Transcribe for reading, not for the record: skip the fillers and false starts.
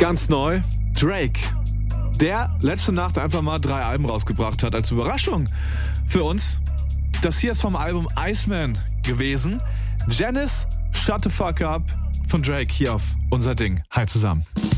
Ganz neu, Drake. Der letzte Nacht einfach mal 3 Alben rausgebracht hat als Überraschung für uns. Das hier ist vom Album Iceman gewesen. Janice, Shut the Fuck Up von Drake hier auf Unser Ding. Hi zusammen.